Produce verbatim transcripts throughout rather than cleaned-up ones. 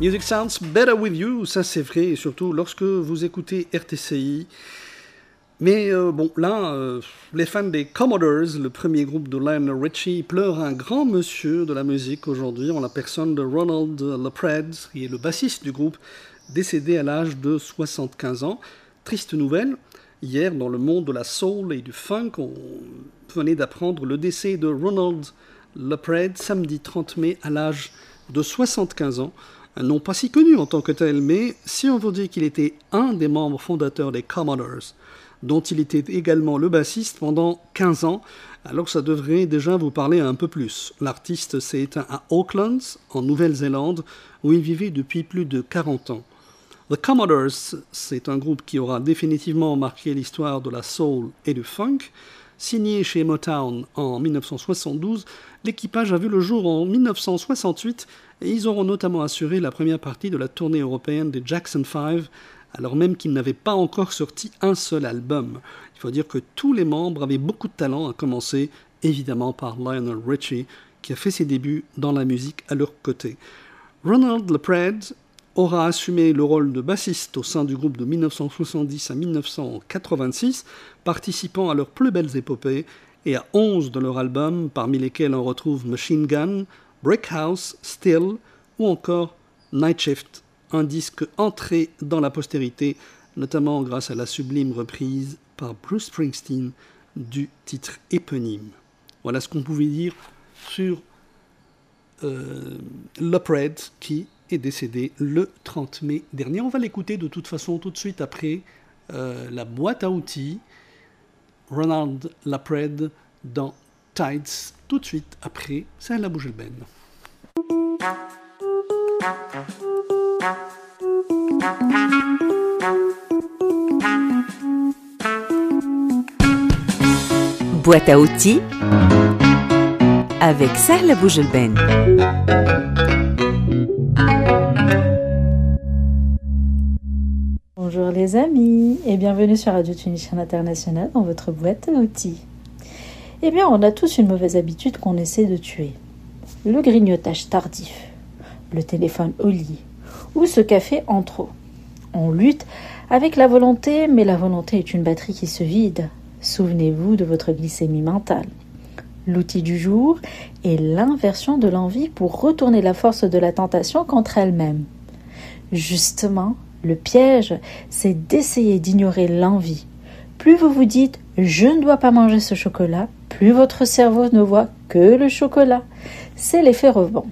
Music sounds better with you, ça c'est vrai, et surtout lorsque vous écoutez R T C I. Mais euh, bon, là, euh, les fans des Commodores, le premier groupe de Lionel Richie, pleurent un grand monsieur de la musique aujourd'hui, en la personne de Ronald LaPrade, qui est le bassiste du groupe, décédé à l'âge de soixante-quinze ans. Triste nouvelle, hier dans le monde de la soul et du funk, on venait d'apprendre le décès de Ronald LaPrade, samedi trente mai, à l'âge de soixante-quinze ans. Un nom pas si connu en tant que tel, mais si on vous dit qu'il était un des membres fondateurs des Commodores, dont il était également le bassiste pendant quinze ans, alors ça devrait déjà vous parler un peu plus. L'artiste s'est éteint à Auckland, en Nouvelle-Zélande, où il vivait depuis plus de quarante ans. The Commodores, c'est un groupe qui aura définitivement marqué l'histoire de la soul et du funk. Signé chez Motown en dix-neuf cent soixante-douze, l'équipage a vu le jour en dix-neuf cent soixante-huit et ils auront notamment assuré la première partie de la tournée européenne des Jackson five, alors même qu'ils n'avaient pas encore sorti un seul album. Il faut dire que tous les membres avaient beaucoup de talent, à commencer évidemment par Lionel Richie, qui a fait ses débuts dans la musique à leur côté. Ronald LaPrade aura assumé le rôle de bassiste au sein du groupe de dix-neuf cent soixante-dix à dix-neuf cent quatre-vingt-six, participant à leurs plus belles épopées et à onze de leurs albums, parmi lesquels on retrouve Machine Gun, Brick House, Still ou encore Night Shift, un disque entré dans la postérité, notamment grâce à la sublime reprise par Bruce Springsteen du titre éponyme. Voilà ce qu'on pouvait dire sur euh, LaPrade, qui est décédé le trente mai dernier. On va l'écouter de toute façon tout de suite après euh, la boîte à outils. Ronald LaPrade dans Tides, tout de suite après Sahla Boujelben. Boîte à outils avec Sahla Boujelben. Bonjour les amis et bienvenue sur Radio Tunisien International dans votre boîte à outils. Eh bien, on a tous une mauvaise habitude qu'on essaie de tuer. Le grignotage tardif, le téléphone au lit ou ce café en trop. On lutte avec la volonté, mais la volonté est une batterie qui se vide. Souvenez-vous de votre glycémie mentale. L'outil du jour est l'inversion de l'envie pour retourner la force de la tentation contre elle-même. Justement, le piège, c'est d'essayer d'ignorer l'envie. Plus vous vous dites « je ne dois pas manger ce chocolat », plus votre cerveau ne voit que le chocolat. C'est l'effet rebond.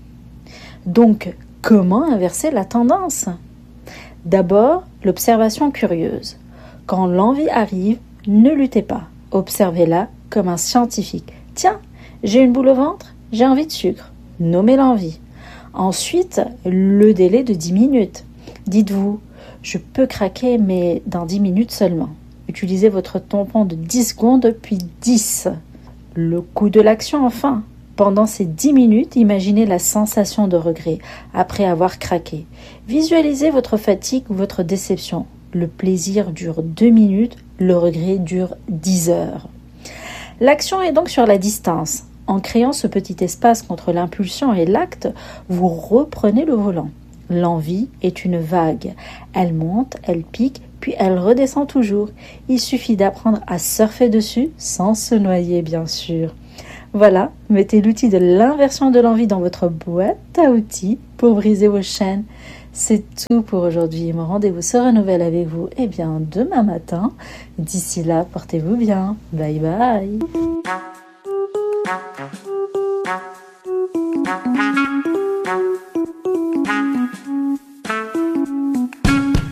Donc, comment inverser la tendance ? D'abord, l'observation curieuse. Quand l'envie arrive, ne luttez pas. Observez-la comme un scientifique. Tiens, j'ai une boule au ventre, j'ai envie de sucre. Nommez l'envie. Ensuite, le délai de dix minutes. Dites-vous, je peux craquer, mais dans dix minutes seulement. Utilisez votre tampon de dix secondes, puis dix. Le coût de l'action, enfin. Pendant ces dix minutes, imaginez la sensation de regret après avoir craqué. Visualisez votre fatigue ou votre déception. Le plaisir dure deux minutes, le regret dure dix heures. L'action est donc sur la distance. En créant ce petit espace entre l'impulsion et l'acte, vous reprenez le volant. L'envie est une vague. Elle monte, elle pique, puis elle redescend toujours. Il suffit d'apprendre à surfer dessus sans se noyer, bien sûr. Voilà, mettez l'outil de l'inversion de l'envie dans votre boîte à outils pour briser vos chaînes. C'est tout pour aujourd'hui. Mon rendez-vous se renouvelle avec vous eh bien, demain matin. D'ici là, portez-vous bien. Bye bye.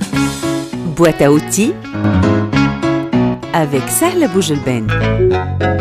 Boîte à outils avec Sahla Boujelben.